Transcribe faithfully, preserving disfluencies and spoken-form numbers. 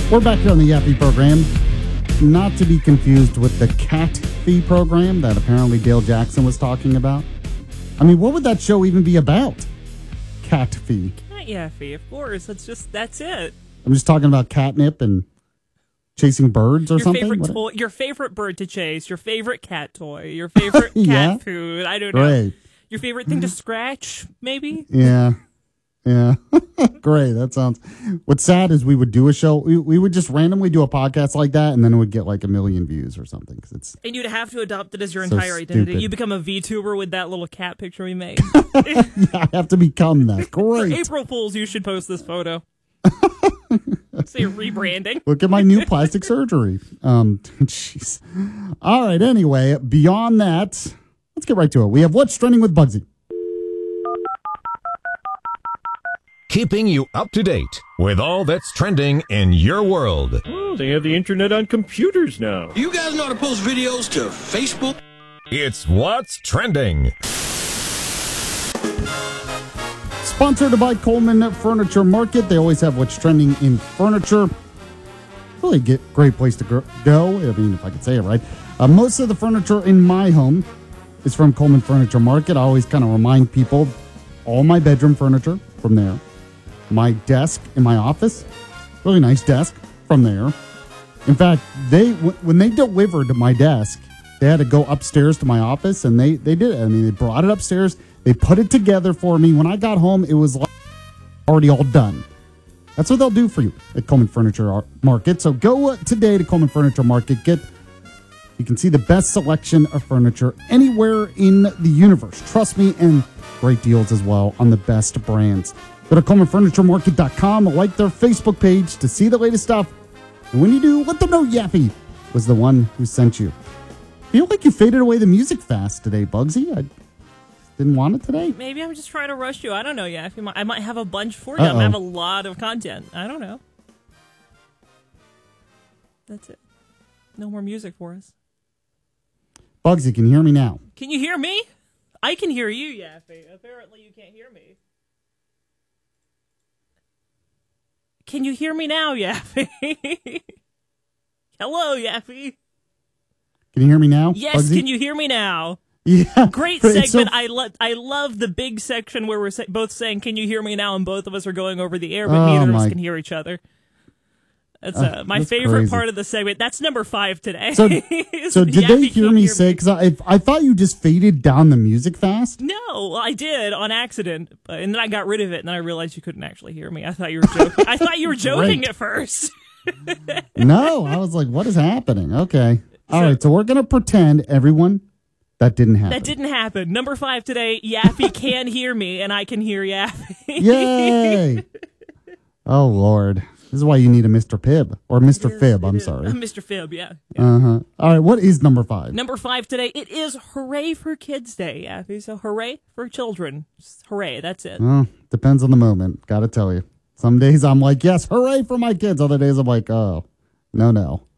We're back here on the Yappy program. Not to be confused with the Cat Fee program that apparently Dale Jackson was talking about. I mean, what would that show even be about? Cat Fee. Cat Yappy, of course. That's just, that's it. I'm just talking about catnip and chasing birds or your something? Favorite toy, your favorite bird to chase, your favorite cat toy, your favorite cat yeah. food. I don't know. Great. Your favorite thing to scratch, maybe? Yeah. Yeah. Great. That sounds... What's sad is we would do a show. We, we would just randomly do a podcast like that, and then it would get like a million views or something. Cause it's and you'd have to adopt it as your so entire identity. stupid. You become a VTuber with that little cat picture we made. Yeah, I have to become that. Great. For April Fools, you should post this photo. So you're rebranding. Look at my new plastic surgery. Um, jeez. All right. Anyway, beyond that, let's get right to it. We have What's Trending with Bugsy. Keeping you up to date with all that's trending in your world. Oh, they have the internet on computers now. You guys know how to post videos to Facebook? It's What's Trending. Sponsored by Coleman Furniture Market. They always have What's Trending in furniture. Really get great place to go. I mean, if I could say it right. Uh, most of the furniture in my home is from Coleman Furniture Market. I always kind of remind people all my bedroom furniture from there. My desk in my office, really nice desk from there. In fact, they w- when they delivered my desk, they had to go upstairs to my office, and they, they did it. I mean, they brought it upstairs. They put it together for me. When I got home, it was like already all done. That's what they'll do for you at Coleman Furniture Market. So go uh, today to Coleman Furniture Market. Get You can see the best selection of furniture anywhere in the universe. Trust me, and great deals as well on the best brands. Go to Coleman Furniture Market dot com, like their Facebook page to see the latest stuff. And when you do, let them know Yappy was the one who sent you. Feel like you faded away the music fast today, Bugsy. I didn't want it today. Maybe I'm just trying to rush you. I don't know, Yappy. I might have a bunch for you. Uh-oh. I might have a lot of content. I don't know. That's it. No more music for us. Bugsy, can you hear me now? Can you hear me? I can hear you, Yappy. Apparently you can't hear me. Can you hear me now, Yappy? Hello, Yappy. Can you hear me now? Yes, Bugsy? can you hear me now? Yeah. Great It's segment. so- I love I love the big section where we're sa- both saying, "Can you hear me now?" and both of us are going over the air, but Oh, neither of us my- can hear each other. That's Uh, uh, my that's favorite crazy. part of the segment. That's number five today. So, so did they Yappy hear can't me say, because I, I thought you just faded down the music fast? No, I did on accident, but, and then I got rid of it, and then I realized you couldn't actually hear me. I thought you were joking. I thought you were joking Great. at first. No, I was like, what is happening? Okay. All So- right, so we're going to pretend, everyone, that didn't happen. That didn't happen. Number five today, Yappy can hear me, and I can hear Yappy. Yay! Oh, Lord. This is why you need a Mister Pibb. Or Mister Yes, Fib, it I'm is. sorry. Uh, Mister Fib, yeah. yeah. Uh-huh. All right, what is number five? Number five today, it is Hooray for Kids Day, Yappy. So hooray for children. Just hooray, that's it. Well, depends on the moment, gotta tell you. Some days I'm like, yes, hooray for my kids. Other days I'm like, oh, no, no.